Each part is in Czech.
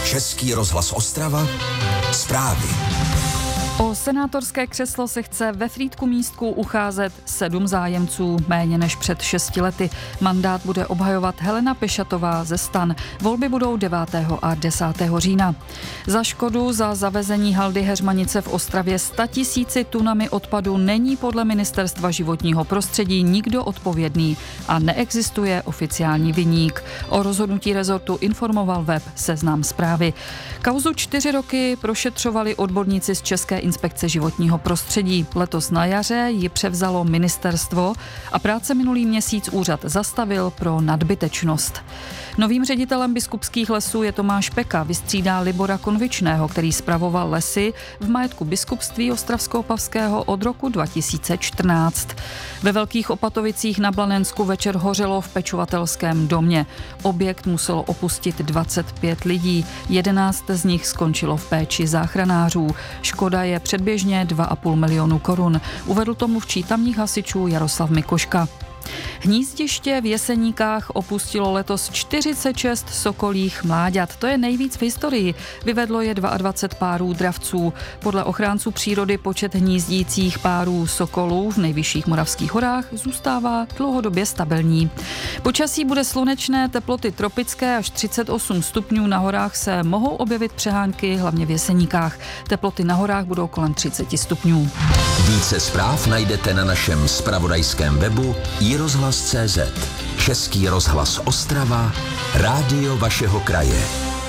Český rozhlas Ostrava, zprávy. O senátorské křeslo se chce ve Frýdku-Místku ucházet 7 zájemců, méně než před 6 lety. Mandát bude obhajovat Helena Pešatová ze STAN. Volby budou 9. a 10. října. Za škodu za zavezení haldy Heřmanice v Ostravě 100 000 tunami odpadu není podle Ministerstva životního prostředí nikdo odpovědný a neexistuje oficiální viník. O rozhodnutí rezortu informoval web Seznam Zprávy. Kauzu 4 roky prošetřovali odborníci z České inspekce životního prostředí. Letos na jaře ji převzalo ministerstvo a práce minulý měsíc úřad zastavil pro nadbytečnost. Novým ředitelem Biskupských lesů je Tomáš Peka, vystřídá Libora Konvičného, který spravoval lesy v majetku biskupství Ostravsko-Opavského od roku 2014. Ve Velkých Opatovicích na Blanensku večer hořelo v pečovatelském domě. Objekt muselo opustit 25 lidí, 11 z nich skončilo v péči záchranářů. Škoda je předběžně 2,5 milionu korun. Uvedl to mluvčí tamních hasičů Jaroslav Mikoška. Hnízdiště v Jeseníkách opustilo letos 46 sokolích mláďat. To je nejvíc v historii. Vyvedlo je 22 párů dravců. Podle ochránců přírody počet hnízdících párů sokolů v nejvyšších Moravských horách zůstává dlouhodobě stabilní. Počasí bude slunečné, teploty tropické až 38 stupňů. Na horách se mohou objevit přehánky, hlavně v Jeseníkách. Teploty na horách budou kolem 30 stupňů. Více zpráv najdete na našem zpravodajském webu iRozhlas.cz. Český rozhlas Ostrava, rádio vašeho kraje.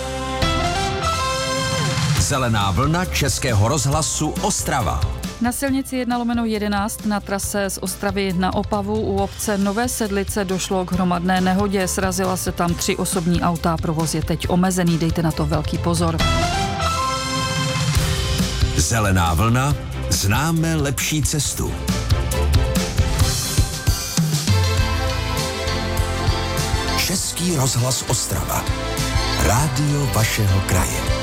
Zelená vlna Českého rozhlasu Ostrava. Na silnici 1/11 na trase z Ostravy na Opavu u obce Nové Sedlice došlo k hromadné nehodě. Srazila se tam 3 osobní auta, provoz je teď omezený, dejte na to velký pozor. Zelená vlna, známe lepší cestu. Český rozhlas Ostrava, rádio vašeho kraje.